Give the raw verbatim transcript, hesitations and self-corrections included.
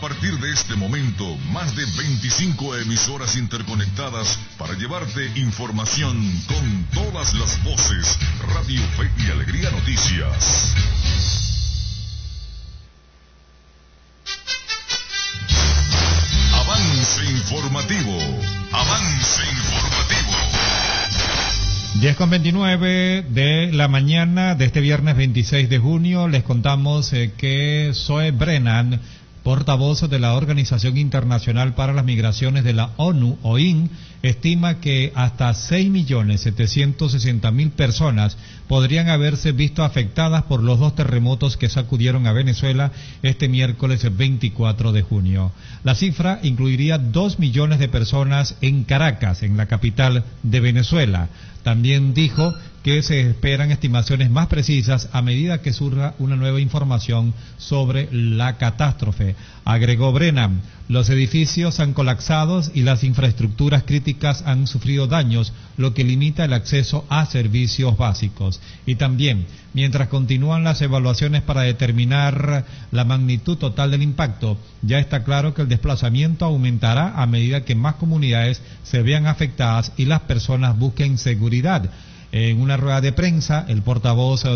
partir de este momento, más de veinticinco emisoras interconectadas para llevarte información con todas las voces. Radio Fe y Alegría Noticias. Avance informativo. Avance informativo. diez con veintinueve de la mañana de este viernes veintiséis de junio, les contamos eh, que Zoe Brennan, portavoz de la Organización Internacional para las Migraciones de la ONU, O I M, estima que hasta seis millones setecientos sesenta mil personas podrían haberse visto afectadas por los dos terremotos que sacudieron a Venezuela este miércoles veinticuatro de junio. La cifra incluiría dos millones de personas en Caracas, en la capital de Venezuela. También dijo que se esperan estimaciones más precisas a medida que surja una nueva información sobre la catástrofe. Agregó Brennan, los edificios han colapsado y las infraestructuras críticas han sufrido daños, lo que limita el acceso a servicios básicos. Y también, mientras continúan las evaluaciones para determinar la magnitud total del impacto, ya está claro que el desplazamiento aumentará a medida que más comunidades se vean afectadas y las personas busquen seguridad. En una rueda de prensa, el portavoz